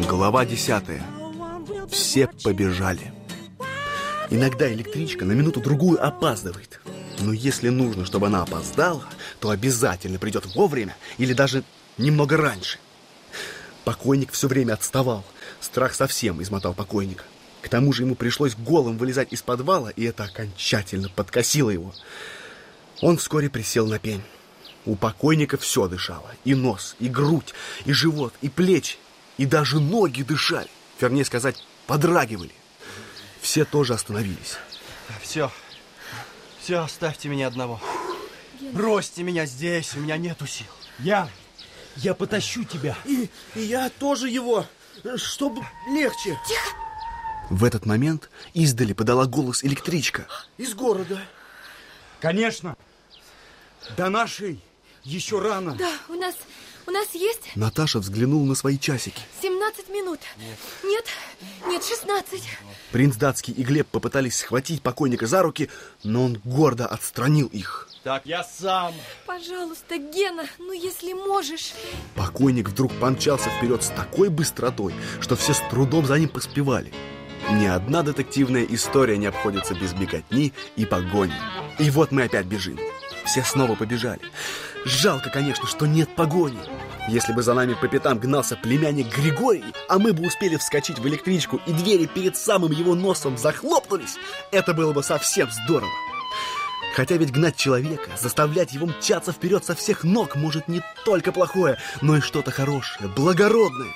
Глава 10. Все побежали. Иногда электричка на минуту-другую опаздывает. Но если нужно, чтобы она опоздала, то обязательно придет вовремя или даже немного раньше. Покойник все время отставал. Страх совсем измотал покойника. К тому же ему пришлось голым вылезать из подвала, и это окончательно подкосило его. Он вскоре присел на пень. У покойника все дышало. И нос, и грудь, и живот, и плечи. И даже ноги дышали. Вернее сказать, подрагивали. Все тоже остановились. Все, оставьте меня одного. Бросьте меня здесь, у меня нету сил. Я потащу тебя. И я тоже его, чтобы легче. Тихо. В этот момент издали подала голос электричка. Из города. Конечно. До нашей еще рано. Да, у нас есть Наташа взглянула на свои часики. 17 минут. Нет, 16. Принц Датский и Глеб попытались схватить покойника за руки, но он гордо отстранил их. Так, я сам. Пожалуйста, Гена, ну если можешь. Покойник вдруг помчался вперед с такой быстротой, что все с трудом за ним поспевали. Ни одна детективная история не обходится без беготни и погони. И вот мы опять бежим. Все снова побежали. Жалко, конечно, что нет погони. Если бы за нами по пятам гнался племянник Григорий, а мы бы успели вскочить в электричку, и двери перед самым его носом захлопнулись, это было бы совсем здорово. Хотя ведь гнать человека, заставлять его мчаться вперед со всех ног может не только плохое, но и что-то хорошее, благородное.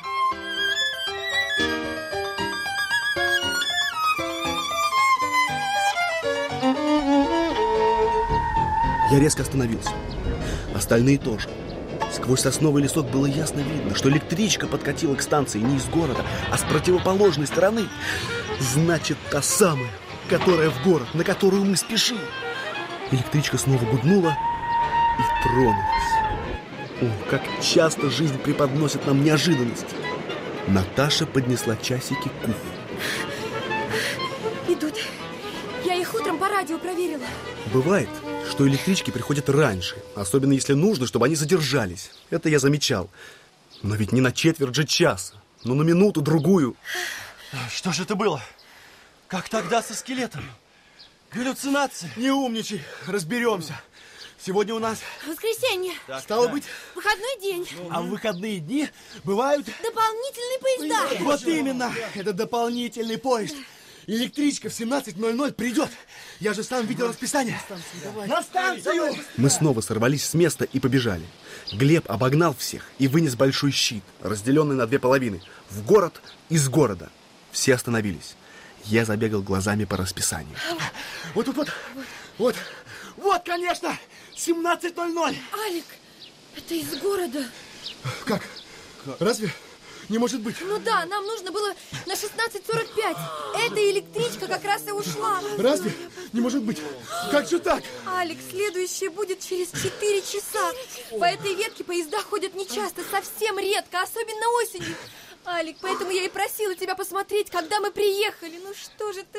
Я резко остановился. Остальные тоже. Сквозь сосновый лесок было ясно видно, что электричка подкатила к станции не из города, а с противоположной стороны. Значит, та самая, которая в город, на которую мы спешим. Электричка снова гуднула и тронулась. О, как часто жизнь преподносит нам неожиданности. Наташа поднесла часики к уху. Идут. Я их утром по радио проверила. Бывает, что электрички приходят раньше, особенно если нужно, чтобы они задержались. Это я замечал. Но ведь не на четверть же часа, но на минуту-другую. Что же это было? Как тогда со скелетом? Галлюцинации? Не умничай, разберемся. Сегодня у нас Воскресенье. стало быть, Выходной день. а в выходные дни бывают... Дополнительные поезда. Вот именно, это дополнительный поезд. Электричка в 17:00 придет. Я же сам видел расписание. На станцию! Мы снова сорвались с места и побежали. Глеб обогнал всех и вынес большой щит, разделенный на две половины. В город, из города. Все остановились. Я забегал глазами по расписанию. Вот, конечно, 17:00. Алик, это из города. Как? Разве? Не может быть. Ну да, нам нужно было на 16:45. Эта электричка как раз и ушла. Разве? Не может быть. Как же так? Алик, следующая будет через 4 часа. По этой ветке поезда ходят нечасто, совсем редко, особенно осенью. Алик, поэтому я и просила тебя посмотреть, когда мы приехали. Ну что же ты,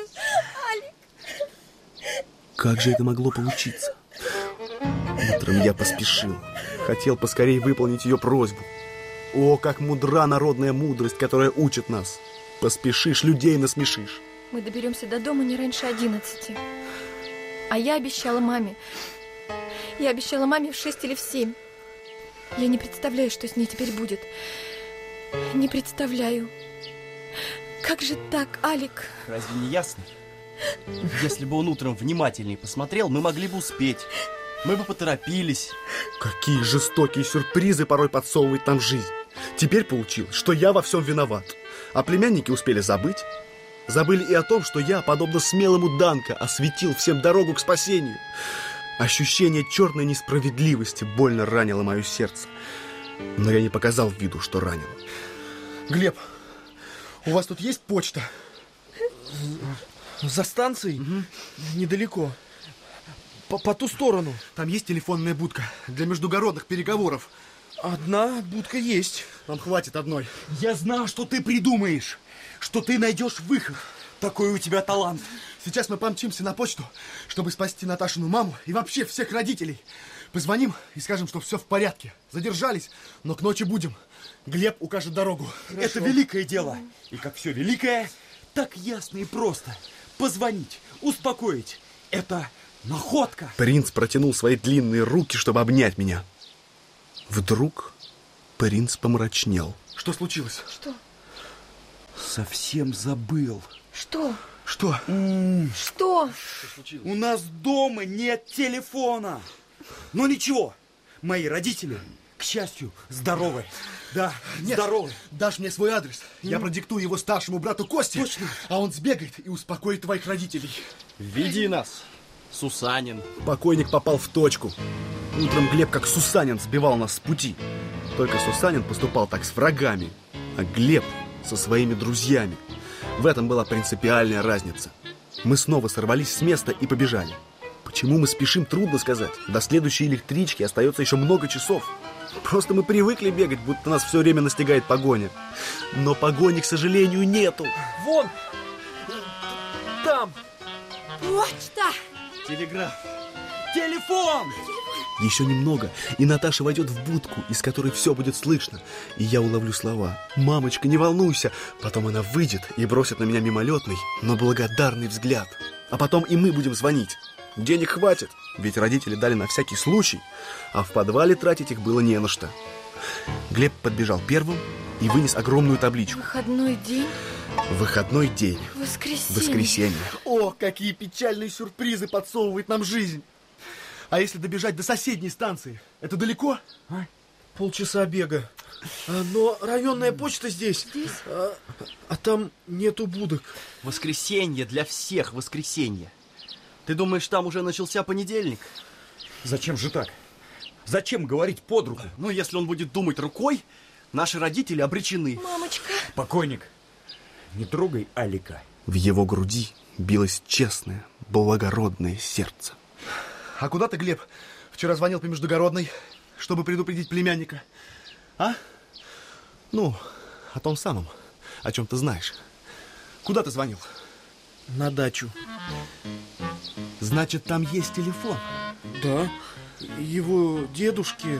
Алик? Как же это могло получиться? Утром я поспешил. Хотел поскорее выполнить ее просьбу. О, как мудра народная мудрость, которая учит нас. Поспешишь, людей насмешишь. Мы доберемся до дома не раньше 11. А я обещала маме. Я обещала маме в 6 или в 7. Я не представляю, что с ней теперь будет. Не представляю. Как же так, Алик? Разве не ясно? Если бы он утром внимательнее посмотрел, мы могли бы успеть. Мы бы поторопились. Какие жестокие сюрпризы порой подсовывает нам жизнь. Теперь получилось, что я во всем виноват. А племянники успели забыть. Забыли и о том, что я, подобно смелому Данко, осветил всем дорогу к спасению. Ощущение черной несправедливости больно ранило мое сердце. Но я не показал виду, что ранен. Глеб, у вас тут есть почта? За станцией? Недалеко. По ту сторону. Там есть телефонная будка для междугородных переговоров. Одна будка есть. Нам хватит одной. Я знал, что ты придумаешь, что ты найдешь выход. Такой у тебя талант. Сейчас мы помчимся на почту, чтобы спасти Наташину маму и вообще всех родителей. Позвоним и скажем, что все в порядке. Задержались, но к ночи будем. Глеб укажет дорогу. Это великое дело. И как все великое, так ясно и просто. Позвонить, успокоить. Это находка. Принц протянул свои длинные руки, чтобы обнять меня. Вдруг принц помрачнел. Что случилось? Что? Совсем забыл. Что? Что? Что? У нас дома нет телефона. Но ничего, мои родители, к счастью, здоровы. Да, Нет, здоровы. дашь мне свой адрес, я продиктую его старшему брату Косте, Точно. а он сбегает и успокоит твоих родителей. Веди нас, Сусанин. Покойник попал в точку. Утром Глеб, как Сусанин, сбивал нас с пути. Только Сусанин поступал так с врагами, а Глеб со своими друзьями. В этом была принципиальная разница. Мы снова сорвались с места и побежали. Почему мы спешим, трудно сказать. До следующей электрички остается еще много часов. Просто мы привыкли бегать, будто нас все время настигает погоня. Но погони, к сожалению, нету. Вон! Там! Почта! Телеграф. Телефон! Еще немного, и Наташа войдет в будку, из которой все будет слышно. И я уловлю слова: «Мамочка, не волнуйся». Потом она выйдет и бросит на меня мимолетный, но благодарный взгляд. А потом и мы будем звонить. Денег хватит, ведь родители дали на всякий случай, а в подвале тратить их было не на что. Глеб подбежал первым и вынес огромную табличку. Выходной день. Выходной день. Воскресенье. Воскресенье. О, какие печальные сюрпризы подсовывает нам жизнь. А если добежать до соседней станции, это далеко? Полчаса бега. Но районная почта здесь. А там нету будок. Воскресенье для всех воскресенье. Ты думаешь, там уже начался понедельник? Зачем же так? Зачем говорить под руку? Ну, если он будет думать рукой, наши родители обречены. Мамочка. Покойник, не трогай Алика. В его груди билось честное, благородное сердце. А куда ты, Глеб, вчера звонил по междугородной, чтобы предупредить племянника? А? Ну, о том самом, о чем ты знаешь. Куда ты звонил? На дачу. Значит, там есть телефон. Да. Его дедушки...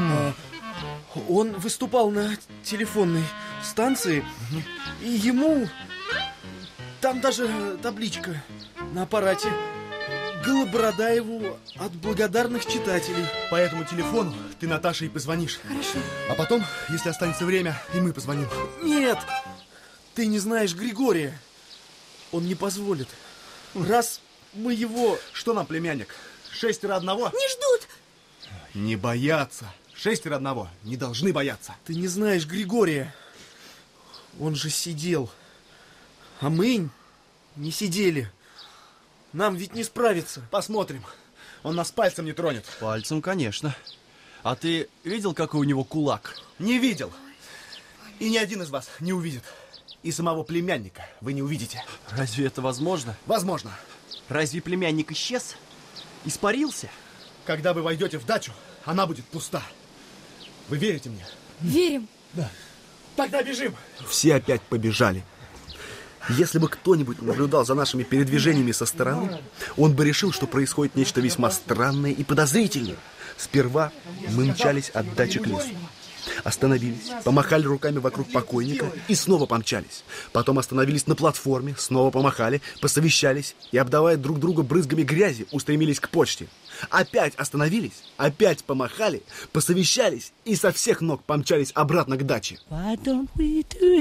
он выступал на телефонной станции. И ему... Там даже табличка на аппарате. Голобородаеву от благодарных читателей. По этому телефону ты Наташе и позвонишь. Хорошо. А потом, если останется время, и мы позвоним. Нет! Ты не знаешь Григория. Он не позволит. Раз мы его... Что нам, племянник? 6 одного? Не ждут. Не бояться. 6 одного. Не должны бояться. Ты не знаешь Григория. Он же сидел. А мы не сидели. Нам ведь не справиться. Посмотрим. Он нас пальцем не тронет. Пальцем, конечно. А ты видел, какой у него кулак? Не видел. И ни один из вас не увидит. И самого племянника вы не увидите. Разве это возможно? Возможно. Разве племянник исчез? Испарился? Когда вы войдете в дачу, она будет пуста. Вы верите мне? Верим. Да. Тогда бежим. Все опять побежали. Если бы кто-нибудь наблюдал за нашими передвижениями со стороны, он бы решил, что происходит нечто весьма странное и подозрительное. Сперва мы мчались от дачи к лесу. Остановились, помахали руками вокруг покойника и снова помчались. Потом остановились на платформе, снова помахали, посовещались и, обдавая друг друга брызгами грязи, устремились к почте. Опять остановились, опять помахали, посовещались и со всех ног помчались обратно к даче.